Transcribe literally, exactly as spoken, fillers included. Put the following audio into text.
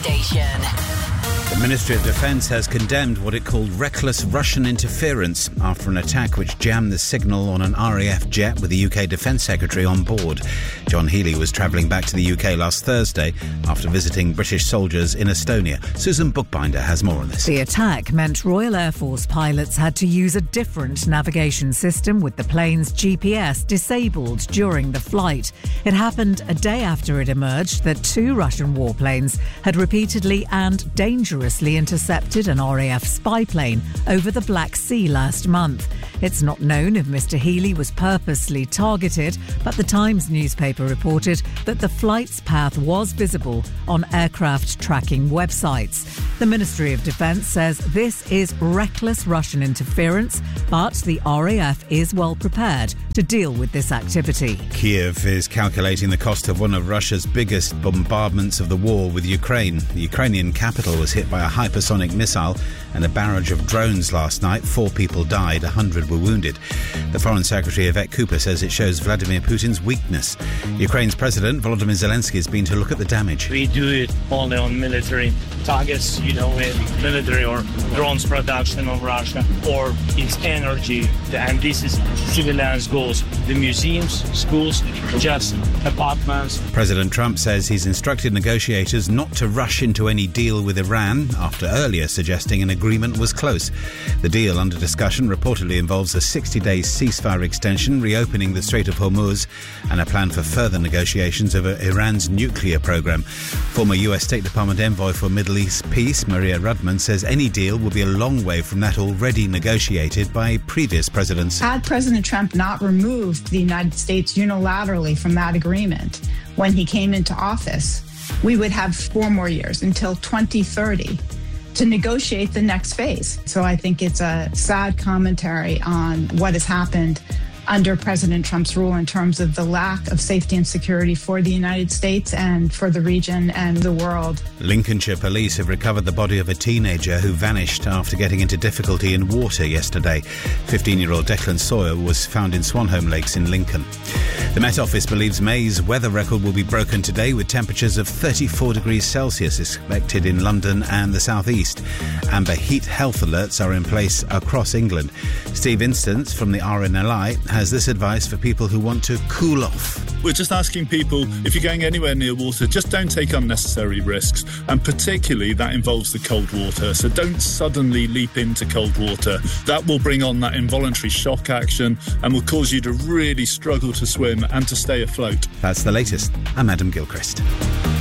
station. The Ministry of Defence has condemned what it called reckless Russian interference after an attack which jammed the signal on an R A F jet with the U K Defence Secretary on board. John Healey was travelling back to the U K last Thursday after visiting British soldiers in Estonia. Susan Bookbinder has more on this. The attack meant Royal Air Force pilots had to use a different navigation system with the plane's G P S disabled during the flight. It happened a day after it emerged that two Russian warplanes had repeatedly and dangerously intercepted an R A F spy plane over the Black Sea last month. It's not known if Mister Healey was purposely targeted, but the Times newspaper reported that the flight's path was visible on aircraft tracking websites. The Ministry of Defence says this is reckless Russian interference, but the R A F is well prepared to deal with this activity. Kiev is calculating the cost of one of Russia's biggest bombardments of the war with Ukraine. The Ukrainian capital was hit by a hypersonic missile and a barrage of drones last night. Four people died, a hundred were wounded. The Foreign Secretary Yvette Cooper says it shows Vladimir Putin's weakness. Ukraine's President Volodymyr Zelensky has been to look at the damage. We do it only on military targets, you know, in military or drones production of Russia, or its energy, and this is civilians' goals. The museums, schools, just apartments. President Trump says he's instructed negotiators not to rush into any deal with Iran after earlier suggesting an agreement was close. The deal under discussion reportedly involves a sixty-day ceasefire extension, reopening the Strait of Hormuz, and a plan for further negotiations over Iran's nuclear program. Former U S State Department envoy for Middle East peace, Maria Rudman, says any deal will be a long way from that already negotiated by previous presidents. Had President Trump not removed the United States unilaterally from that agreement when he came into office, we would have four more years until twenty thirty to negotiate the next phase. So I think it's a sad commentary on what has happened under President Trump's rule in terms of the lack of safety and security for the United States and for the region and the world. Lincolnshire police have recovered the body of a teenager who vanished after getting into difficulty in water yesterday. fifteen-year-old Declan Sawyer was found in Swanholme Lakes in Lincoln. The Met Office believes May's weather record will be broken today, with temperatures of thirty-four degrees Celsius expected in London and the southeast. Amber heat health alerts are in place across England. Steve Instance from the R N L I has this advice for people who want to cool off. We're just asking people, if you're going anywhere near water, just don't take unnecessary risks, and particularly that involves the cold water. So don't suddenly leap into cold water. That will bring on that involuntary shock action and will cause you to really struggle to swim and to stay afloat. That's the latest. I'm Adam Gilchrist.